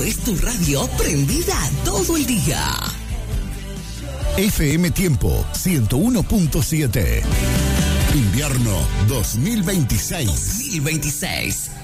es tu radio prendida todo el día. FM Tiempo 101.7. Invierno 2026.